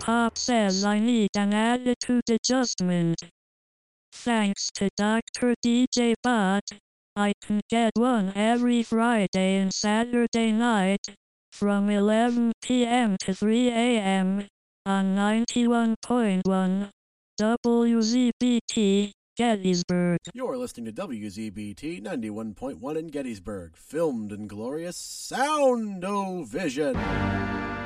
Pop says I need an attitude adjustment. Thanks to Dr. DJ Bot, I can get one every Friday and Saturday night from 11 p.m. to 3 a.m. on 91.1 WZBT, Gettysburg. You're listening to WZBT 91.1 in Gettysburg, filmed in glorious Sound-O-Vision.